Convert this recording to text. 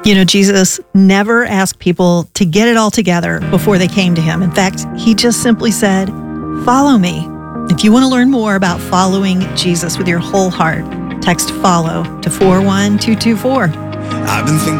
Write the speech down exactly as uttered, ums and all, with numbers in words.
You know, Jesus never asked people to get it all together before they came to him. In fact, he just simply said, follow me. If you want to learn more about following Jesus with your whole heart, text follow to four one two two four. I've been thinking